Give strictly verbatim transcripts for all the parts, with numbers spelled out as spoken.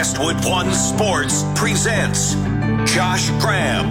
Westwood One Sports presents Josh Graham.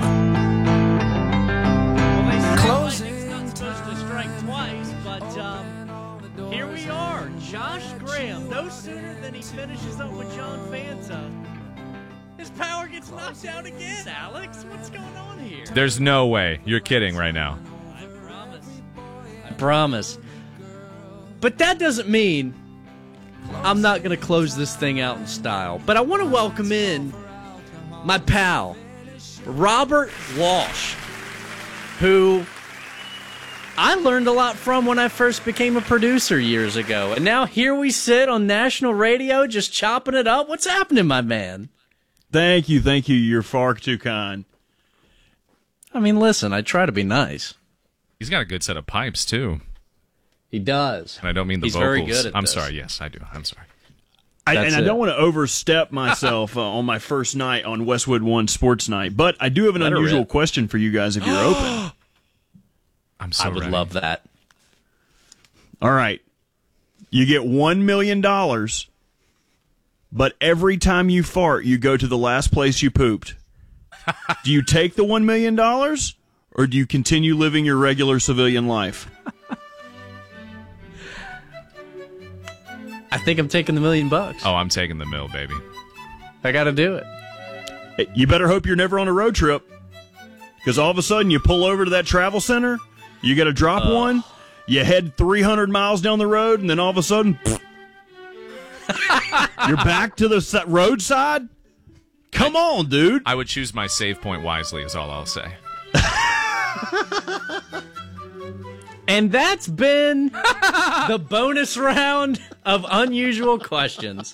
Well, Closing. Not supposed to strike twice, but um, here we are. Josh Graham. No sooner than he finishes up with John Fanta, his power gets knocked out again. Alex, what's going on here? There's no way. You're kidding right now. I promise. I promise. But that doesn't mean I'm not going to close this thing out in style. But I want to welcome in my pal, Robert Walsh, who I learned a lot from when I first became a producer years ago. And now here we sit on national radio just chopping it up. What's happening, my man? Thank you, thank you. You're far too kind. I mean, listen, I try to be nice. He's got a good set of pipes, too. He does. And I don't mean the He's vocals. very good at I'm this. sorry. Yes, I do. I'm sorry. I, That's and I it. don't want to overstep myself uh, on my first night on Westwood One Sports Night, but I do have an Let her unusual rip. question for you guys if you're open. I'm so I would ready. love that. All right. You get one million dollars, but every time you fart, you go to the last place you pooped. Do you take the one million dollars, or do you continue living your regular civilian life? I think I'm taking the million bucks. Oh, I'm taking the mill, baby. I got to do it. Hey, you better hope you're never on a road trip, because all of a sudden you pull over to that travel center, you got to drop Uh. one, you head three hundred miles down the road, and then all of a sudden, you're back to the s- roadside? Come on, dude. I would choose my save point wisely, is all I'll say. And that's been the bonus round of unusual questions.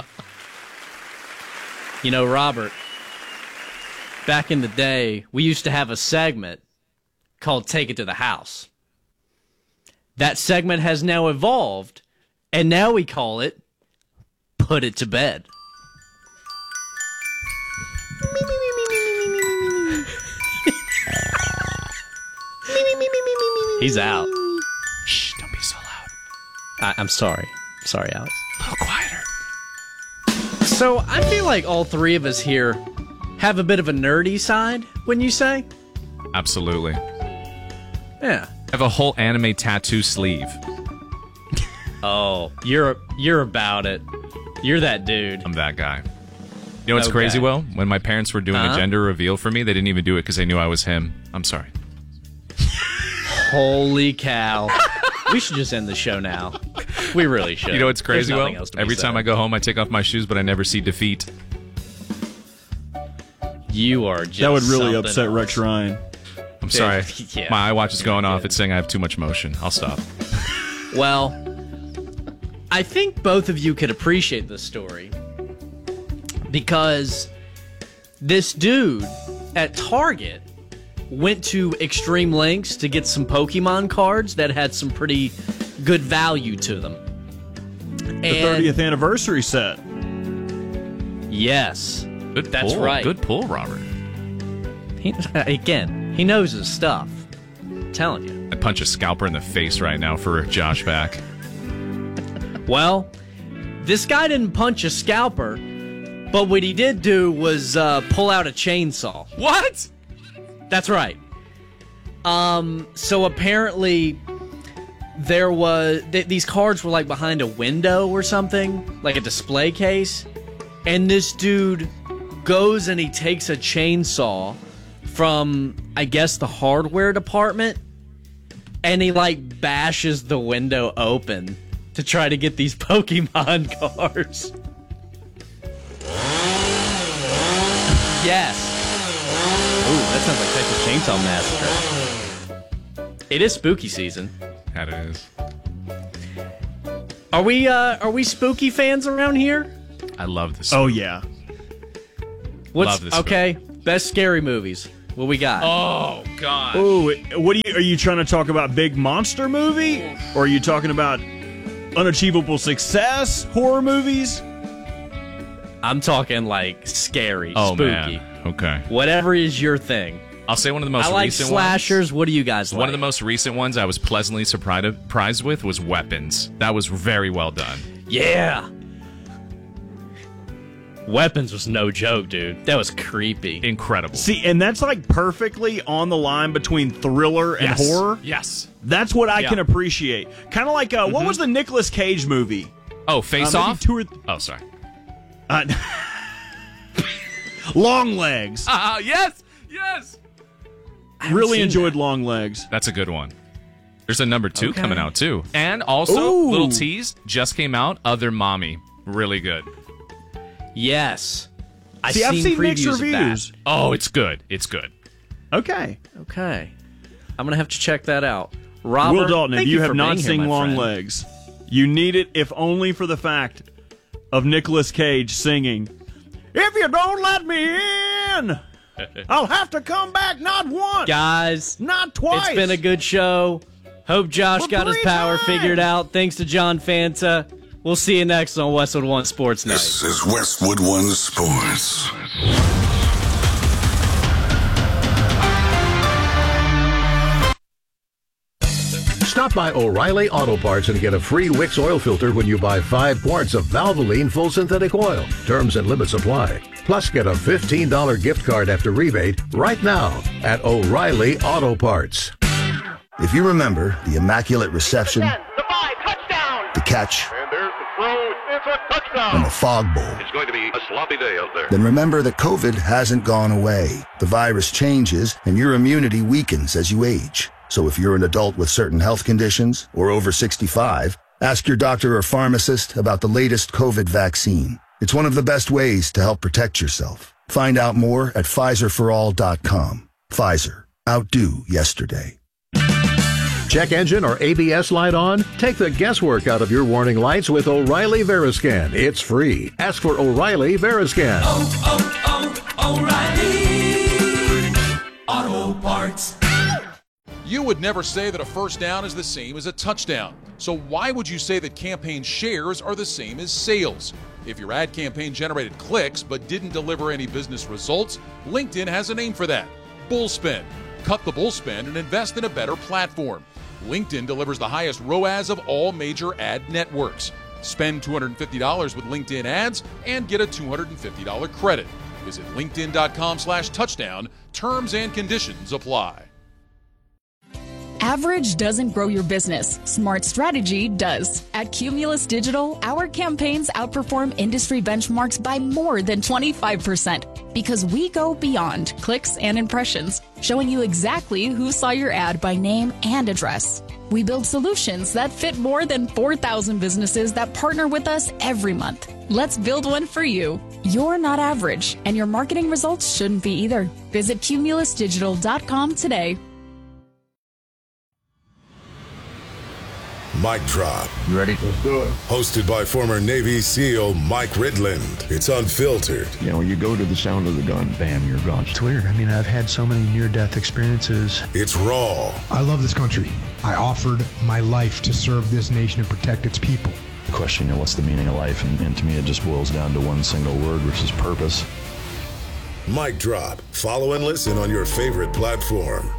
You know, Robert, back in the day, we used to have a segment called Take It to the House. That segment has now evolved, and now we call it Put It to Bed. He's out. Shh, don't be so loud. I, I'm sorry. Sorry, Alex. A little quieter. So I feel like all three of us here have a bit of a nerdy side, wouldn't you say? Absolutely. Yeah. I have a whole anime tattoo sleeve. Oh, you're you're about it. You're that dude. I'm that guy. You know what's Okay. crazy, Will? When my parents were doing Huh? a gender reveal for me, they didn't even do it because they knew I was him. I'm sorry. Holy cow. We should just end the show now. We really should. You know what's crazy, There's Will? nothing else to be Every said. time I go home, I take off my shoes, but I never see defeat. You are just That would really something upset else. Rex Ryan. I'm sorry. yeah. My iWatch is going off. It's saying I have too much motion. I'll stop. Well, I think both of you could appreciate this story because this dude at Target went to extreme lengths to get some Pokemon cards that had some pretty good value to them. The thirtieth anniversary set. Yes. Good That's pull. right. Good pull, Robert. He, again, he knows his stuff. I'm telling you. I'd punch a scalper in the face right now for Josh back. Well, this guy didn't punch a scalper, but what he did do was uh, pull out a chainsaw. What? That's right. Um, so apparently there was th- these cards were like behind a window or something, like a display case, and this dude goes and he takes a chainsaw from, I guess, the hardware department, and he like bashes the window open to try to get these Pokemon cards. Yes. Ooh, that sounds like Texas Chainsaw Massacre. It is spooky season. That it is. Are we uh are we spooky fans around here? I love this. Oh, yeah. What's Love this okay? Best scary movies. What we got? Oh, God. Ooh, what are you, are you trying to talk about big monster movie? Or are you talking about unachievable success horror movies? I'm talking like scary, Oh, spooky. man. Okay. Whatever is your thing. I'll say one of the most I like recent slashers. ones. What do you guys like? One of the most recent ones I was pleasantly surprised surprised with was Weapons. That was very well done. Yeah. Weapons was no joke, dude. That was creepy. Incredible. See, and that's like perfectly on the line between thriller and yes. horror. Yes. That's what I Yeah. can appreciate. Kind of like, uh, mm-hmm. what was the Nicolas Cage movie? Oh, Face uh, Off? Two or th- oh, sorry. Uh, Long Legs. Uh, yes. Yes. Really enjoyed that. Long Legs. That's a good one. There's a number two Okay. coming out, too. And also, Ooh. little tease, just came out, Other Mommy. Really good. Yes. I've See, seen I've seen mixed previews of that. reviews. Oh, it's good. It's good. Okay. Okay. I'm going to have to check that out. Robert, Will Dalton, if thank you, you have for not being here, seen my Long friend. Legs, you need it, if only for the fact of Nicolas Cage singing, "If you don't let me in, I'll have to come back not once, Guys, not twice." it's been a good show. Hope Josh For got his three power times. figured out. Thanks to John Fanta. We'll see you next on Westwood One Sports Night. This is Westwood One Sports. Stop by O'Reilly Auto Parts and get a free Wix oil filter when you buy five quarts of Valvoline Full Synthetic Oil. Terms and limits apply. Plus, get a fifteen dollars gift card after rebate right now at O'Reilly Auto Parts. If you remember the Immaculate Reception, The five, touchdown! the catch, And there's the throw. It's a touchdown! and the Fog Bowl, It's going to be a sloppy day out there. then remember that COVID hasn't gone away. The virus changes, and your immunity weakens as you age. So if you're an adult with certain health conditions or over sixty-five, ask your doctor or pharmacist about the latest COVID vaccine. It's one of the best ways to help protect yourself. Find out more at Pfizer for all dot com. Pfizer. Outdo yesterday. Check engine or A B S light on? Take the guesswork out of your warning lights with O'Reilly Veriscan. It's free. Ask for O'Reilly Veriscan. Oh, oh, oh, O'Reilly Auto Parts. You would never say that a first down is the same as a touchdown. So why would you say that campaign shares are the same as sales? If your ad campaign generated clicks but didn't deliver any business results, LinkedIn has a name for that. Bullspend. Cut the bullspend and invest in a better platform. LinkedIn delivers the highest R O A S of all major ad networks. Spend two hundred fifty dollars with LinkedIn ads and get a two hundred fifty dollars credit. Visit linkedin.com slash touchdown. Terms and conditions apply. Average doesn't grow your business. Smart strategy does. At Cumulus Digital, our campaigns outperform industry benchmarks by more than twenty-five percent because we go beyond clicks and impressions, showing you exactly who saw your ad by name and address. We build solutions that fit more than four thousand businesses that partner with us every month. Let's build one for you. You're not average, and your marketing results shouldn't be either. Visit cumulus digital dot com today. Mic Drop. You ready? Let's do it. Hosted by former Navy SEAL Mike Ridland. It's unfiltered. You know, you go to the sound of the gun, bam, you're gone. It's weird. I mean, I've had so many near-death experiences. It's raw. I love this country. I offered my life to serve this nation and protect its people. The question, you know, what's the meaning of life? And, and to me, it just boils down to one single word, which is purpose. Mic Drop. Follow and listen on your favorite platform.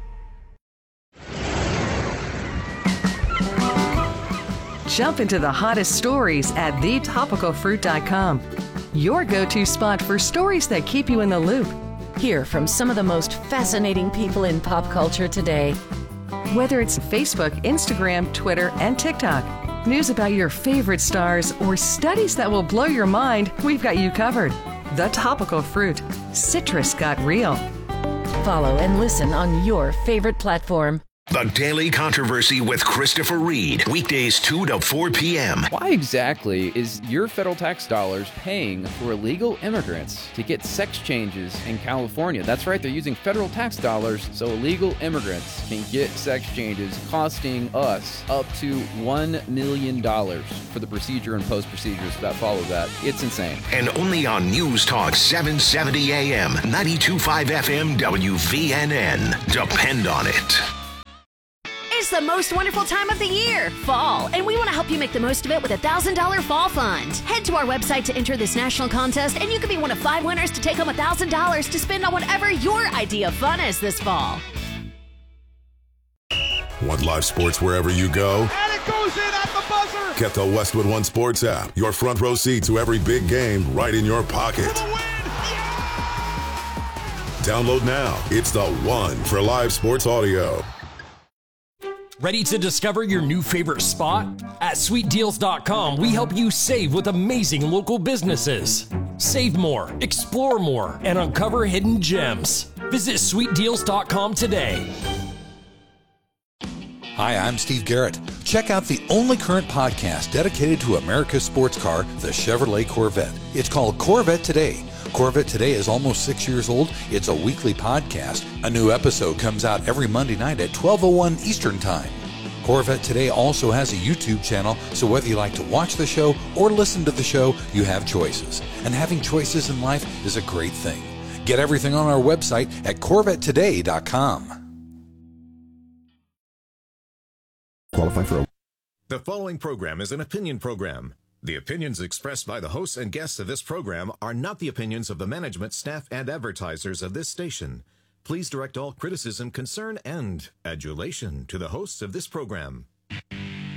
Jump into the hottest stories at the topical fruit dot com. Your go-to spot for stories that keep you in the loop. Hear from some of the most fascinating people in pop culture today. Whether it's Facebook, Instagram, Twitter, and TikTok, news about your favorite stars, or studies that will blow your mind, we've got you covered. The Topical Fruit. Citrus got real. Follow and listen on your favorite platform. The Daily Controversy with Christopher Reed. Weekdays two to four p.m. Why exactly is your federal tax dollars paying for illegal immigrants to get sex changes in California? That's right, they're using federal tax dollars so illegal immigrants can get sex changes, costing us up to one million dollars for the procedure and post-procedures that follow that. It's insane. And only on News Talk seven seventy A M, ninety-two point five F M W V N N. Depend on it. It's the most wonderful time of the year, fall, and we want to help you make the most of it with a one thousand dollars Fall Fund. Head to our website to enter this national contest, and you could be one of five winners to take home one thousand dollars to spend on whatever your idea of fun is this fall. Want live sports wherever you go? And it goes in at the buzzer! Get the Westwood One Sports app, your front row seat to every big game right in your pocket. Download now. It's the one for live sports audio. Ready to discover your new favorite spot? At sweet deals dot com, we help you save with amazing local businesses. Save more, explore more, and uncover hidden gems. Visit sweet deals dot com today. Hi, I'm Steve Garrett. Check out the only current podcast dedicated to America's sports car, the Chevrolet Corvette. It's called Corvette Today. Corvette Today is almost six years old. It's a weekly podcast. A new episode comes out every Monday night at twelve oh one Eastern Time. Corvette Today also has a YouTube channel, so whether you like to watch the show or listen to the show, you have choices. And having choices in life is a great thing. Get everything on our website at corvette today dot com. Qualify for a... The following program is an opinion program. The opinions expressed by the hosts and guests of this program are not the opinions of the management, staff, and advertisers of this station. Please direct all criticism, concern, and adulation to the hosts of this program.